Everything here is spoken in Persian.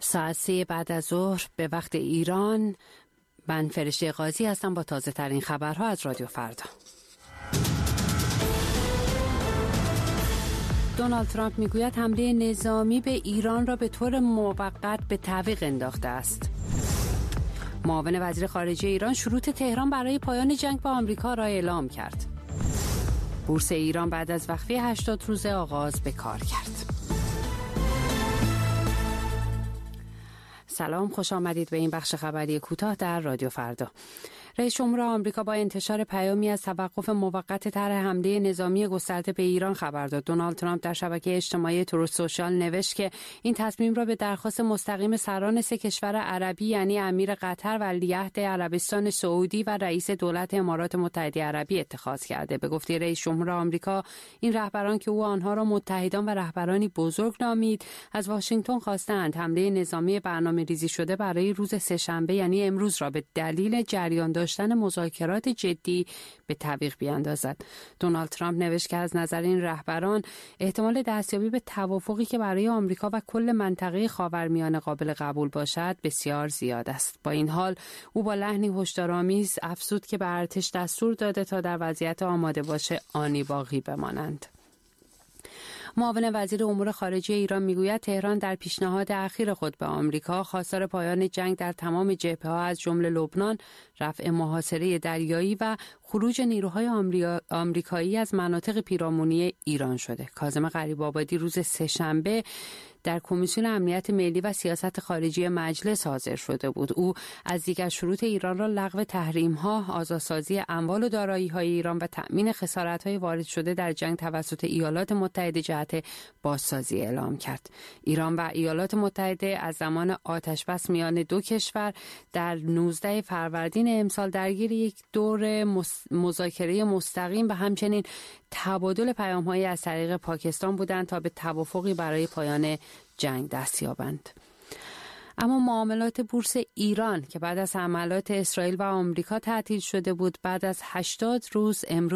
ساعت 3 بعد از ظهر به وقت ایران. من فرشته قاضی هستم با تازه ترین خبرها از رادیو فردا. دونالد ترامپ میگوید حمله نظامی به ایران را به طور موقت به تعویق انداخته است. معاون وزیر خارجه ایران شروط تهران برای پایان جنگ با آمریکا را اعلام کرد. بورس ایران بعد از وقفه 80 روزه آغاز به کار کرد. سلام، خوش آمدید به این بخش خبری کوتاه در رادیو فردا. رئیس جمهور آمریکا با انتشار پیامی از توقف موقت طرح حمله نظامی گسترده به ایران خبر داد. دونالد ترامپ در شبکه اجتماعی تروث سوشال نوشت که این تصمیم را به درخواست مستقیم سران سه کشور عربی یعنی امیر قطر، ولیعهد عربستان سعودی و رئیس دولت امارات متحده عربی اتخاذ کرده. به گفته رئیس جمهور آمریکا، این رهبران که او آنها را متحدان و رهبرانی بزرگ نامید، از واشنگتن خواستند حمله نظامی برنامه‌ریزی شده برای روز سه‌شنبه یعنی امروز را به دلیل جریان داشتن مذاکرات جدی به تعویق بیاندازد. دونالد ترامپ نوشت که از نظر این رهبران احتمال دستیابی به توافقی که برای آمریکا و کل منطقه خاورمیانه قابل قبول باشد بسیار زیاد است. با این حال او با لحنی هشدارآمیز افزود که به ارتش دستور داده تا در وضعیت آماده باشه آنی باقی بمانند. معاون وزیر امور خارجه ایران میگوید تهران در پیشنهاد اخیر خود به آمریکا خواستار پایان جنگ در تمام جبهه‌ها از جمله لبنان، رفع محاصره دریایی و خروج نیروهای آمریکایی از مناطق پیرامونی ایران شده. کاظم غریب‌آبادی روز سه‌شنبه در کمیسیون امنیت ملی و سیاست خارجی مجلس حاضر شده بود. او از دیگر شروط ایران را لغو تحریم‌ها، آزادسازی اموال و دارایی‌های ایران و تأمین خسارت‌های وارد شده در جنگ توسط ایالات متحده جهت بازسازی اعلام کرد. ایران و ایالات متحده از زمان آتش‌بس میان دو کشور در 19 فروردین امسال درگیر یک دور مذاکره مستقیم و همچنین تبادل پیام‌هایی از طریق پاکستان بودند تا به توافقی برای پایان جنگ دست یابند. اما معاملات بورس ایران که بعد از حملات اسرائیل و آمریکا تعطیل شده بود، بعد از 80 روز امروز